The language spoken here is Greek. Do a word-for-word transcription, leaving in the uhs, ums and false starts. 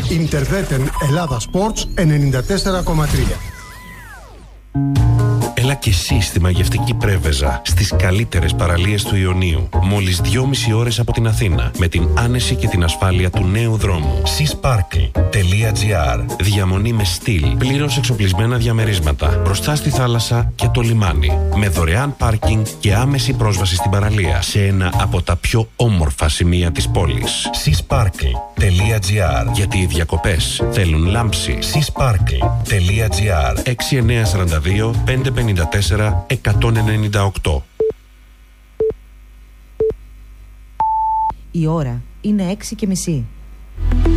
Ιντερβέτεν Ελλάδα Sports ενενήντα τέσσερα κόμμα τρία. Έλα και εσύ στη μαγευτική Πρέβεζα, στις καλύτερες παραλίες του Ιωνίου. Μόλις δυόμιση ώρες από την Αθήνα, με την άνεση και την ασφάλεια του νέου δρόμου. seasparkle τελεία gr. Διαμονή με στυλ, πλήρως εξοπλισμένα διαμερίσματα, μπροστά στη θάλασσα και το λιμάνι. Με δωρεάν πάρκινγκ και άμεση πρόσβαση στην παραλία, σε ένα από τα πιο όμορφα σημεία της πόλης. seasparkle τελεία gr. Γιατί οι διακοπές θέλουν λάμψη. seasparkle τελεία gr. έξι εννιά τέσσερα δύο πέντε πέντε τέσσερα εκατόν ενενήντα οκτώ. Η ώρα είναι έξι και μισή.